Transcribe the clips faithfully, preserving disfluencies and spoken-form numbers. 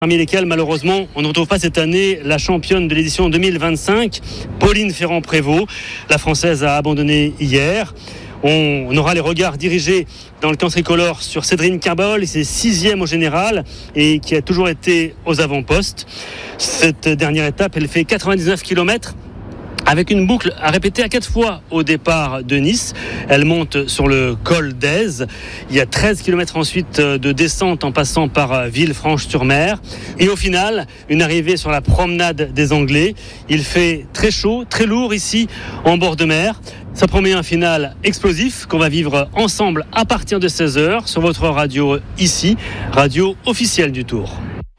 Parmi lesquels, malheureusement, on ne retrouve pas cette année la championne de l'édition deux mille vingt-cinq, Pauline Ferrand-Prévot. La Française a abandonné hier. On, on aura les regards dirigés dans le camp tricolore sur Cédrine Carbol, c'est sixième au général et qui a toujours été aux avant-postes. Cette dernière étape, elle fait quatre-vingt-dix-neuf kilomètres. Avec une boucle à répéter à quatre fois au départ de Nice. Elle monte sur le col d'Aise. Il y a treize kilomètres ensuite de descente en passant par Villefranche-sur-Mer. Et au final, une arrivée sur la promenade des Anglais. Il fait très chaud, très lourd ici en bord de mer. Ça promet un final explosif qu'on va vivre ensemble à partir de seize heures sur votre radio ici, radio officielle du Tour.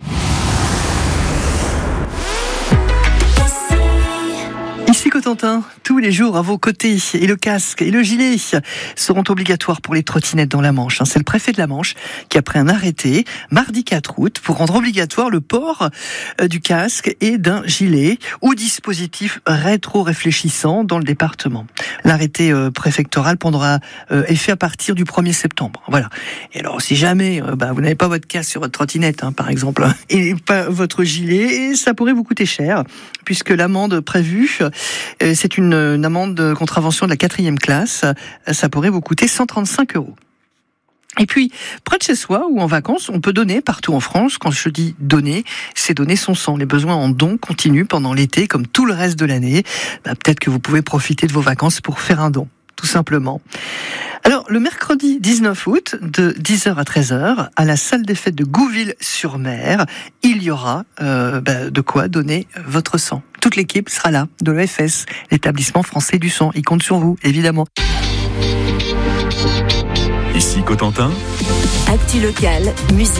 Ici Cotentin, tous les jours à vos côtés, et le casque et le gilet seront obligatoires pour les trottinettes dans la Manche. C'est le préfet de la Manche qui a pris un arrêté mardi quatre août pour rendre obligatoire le port du casque et d'un gilet ou dispositif rétro-réfléchissant dans le département. L'arrêté préfectoral prendra effet à partir du premier septembre. Voilà. Et alors, si jamais bah, vous n'avez pas votre casque sur votre trottinette, hein, par exemple, et pas votre gilet, ça pourrait vous coûter cher, puisque l'amende prévue, c'est une, une amende de contravention de la quatrième classe. Ça pourrait vous coûter cent trente-cinq euros. Et puis, près de chez soi ou en vacances, on peut donner partout en France. Quand je dis donner, c'est donner son sang. Les besoins en dons continuent pendant l'été, comme tout le reste de l'année. Bah, peut-être que vous pouvez profiter de vos vacances pour faire un don, tout simplement. Alors, le mercredi dix-neuf août, de dix heures à treize heures, à la salle des fêtes de Gouville-sur-Mer, il y aura euh, bah, de quoi donner votre sang. Toute l'équipe sera là, de l'E F S, l'établissement français du sang. Il compte sur vous, évidemment. Ici Cotentin. Actu local, musique.